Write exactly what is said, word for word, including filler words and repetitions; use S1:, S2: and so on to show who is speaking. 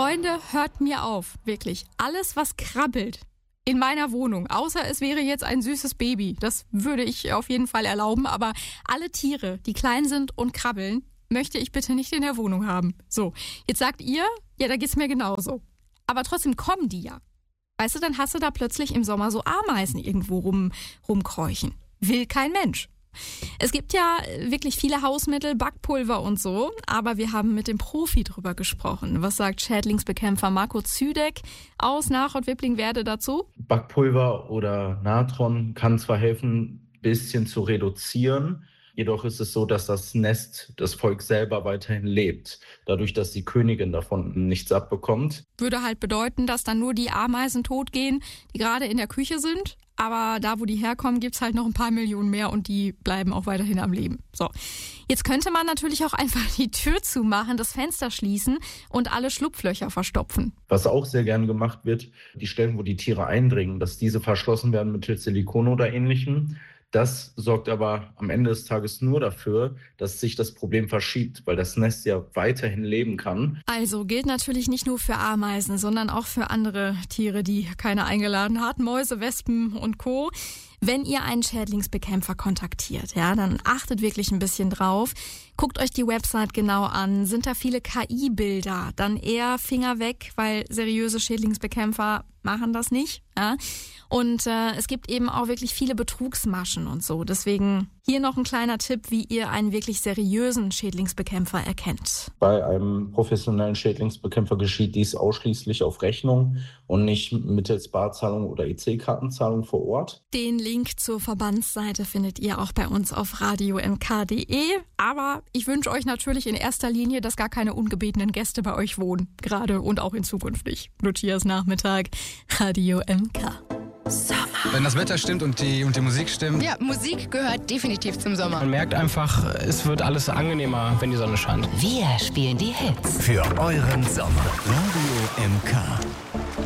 S1: Freunde, hört mir auf, wirklich. Alles, was krabbelt in meiner Wohnung, außer es wäre jetzt ein süßes Baby, das würde ich auf jeden Fall erlauben, aber alle Tiere, die klein sind und krabbeln, möchte ich bitte nicht in der Wohnung haben. So, jetzt sagt ihr, ja, da geht's mir genauso. Aber trotzdem kommen die ja. Weißt du, dann hast du da plötzlich im Sommer so Ameisen irgendwo rum, rumkräuchen. Will kein Mensch. Es gibt ja wirklich viele Hausmittel, Backpulver und so, aber wir haben mit dem Profi drüber gesprochen. Was sagt Schädlingsbekämpfer Marco Züdeck aus Nach- und Wipplingwerde dazu?
S2: Backpulver oder Natron kann zwar helfen, ein bisschen zu reduzieren, jedoch ist es so, dass das Nest, das Volk selber weiterhin lebt, dadurch, dass die Königin davon nichts abbekommt.
S1: Würde halt bedeuten, dass dann nur die Ameisen totgehen, die gerade in der Küche sind. Aber da, wo die herkommen, gibt's halt noch ein paar Millionen mehr und die bleiben auch weiterhin am Leben. So, jetzt könnte man natürlich auch einfach die Tür zumachen, das Fenster schließen und alle Schlupflöcher verstopfen.
S2: Was auch sehr gern gemacht wird, die Stellen, wo die Tiere eindringen, dass diese verschlossen werden mittels Silikon oder Ähnlichem. Das sorgt aber am Ende des Tages nur dafür, dass sich das Problem verschiebt, weil das Nest ja weiterhin leben kann.
S1: Also gilt natürlich nicht nur für Ameisen, sondern auch für andere Tiere, die keiner eingeladen hat, Mäuse, Wespen und Co. Wenn ihr einen Schädlingsbekämpfer kontaktiert, ja, dann achtet wirklich ein bisschen drauf. Guckt euch die Website genau an. Sind da viele K I-Bilder? Dann eher Finger weg, weil seriöse Schädlingsbekämpfer machen das nicht. Ja? Und äh, es gibt eben auch wirklich viele Betrugsmaschen und so. Deswegen hier noch ein kleiner Tipp, wie ihr einen wirklich seriösen Schädlingsbekämpfer erkennt.
S2: Bei einem professionellen Schädlingsbekämpfer geschieht dies ausschließlich auf Rechnung und nicht mittels Barzahlung oder E C-Kartenzahlung vor Ort.
S1: Den Link zur Verbandsseite findet ihr auch bei uns auf radio m k punkt d e. Aber ich wünsche euch natürlich in erster Linie, dass gar keine ungebetenen Gäste bei euch wohnen. Gerade und auch in Zukunft nicht. Lucias Nachmittag, Radio M K.
S3: Sommer.
S4: Wenn das Wetter stimmt und die, und die Musik stimmt.
S3: Ja, Musik gehört definitiv zum Sommer.
S5: Man merkt einfach, es wird alles angenehmer, wenn die Sonne scheint.
S6: Wir spielen die Hits.
S7: Für euren Sommer. Radio M K.